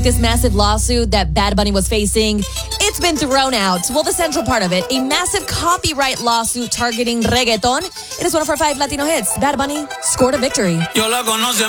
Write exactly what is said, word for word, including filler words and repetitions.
this massive lawsuit that Bad Bunny was facing, it's been thrown out. Well, the central part of it, a massive copyright lawsuit targeting reggaeton. It is one of our five Latino hits. Bad Bunny scored a victory.